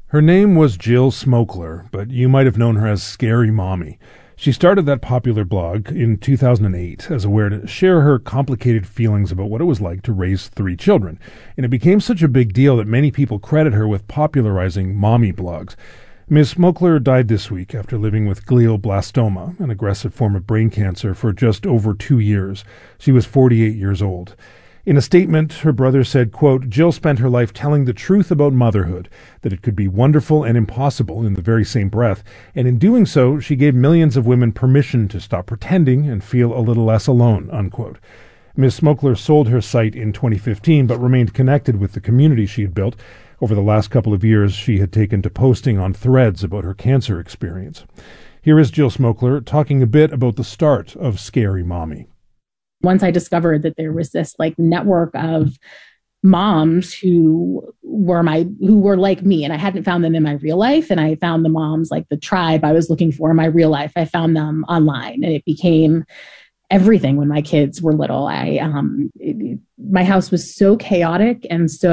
Her name was Jill Smokler, but you might have known her as Scary Mommy. She started that popular blog in 2008 as a way to share her complicated feelings about what it was like to raise 3 children, and it became such a big deal that many people credit her with popularizing mommy blogs. Ms. Smokler died this week after living with glioblastoma, an aggressive form of brain cancer, for just over 2 years. She was 48 years old. In a statement, her brother said, quote, "Jill spent her life telling the truth about motherhood, that it could be wonderful and impossible in the very same breath, and in doing so, she gave millions of women permission to stop pretending and feel a little less alone," unquote. Ms. Smokler sold her site in 2015, but remained connected with the community she had built. Over the last couple of years, she had taken to posting on Threads about her cancer experience. Here is Jill Smokler talking a bit about the start of Scary Mommy. Once I discovered that there was this network of moms who were like me, and I hadn't found them in my real life, and I found the moms, like the tribe I was looking for in my real life, I found them online, and it became everything when my kids were little. My house was so chaotic and so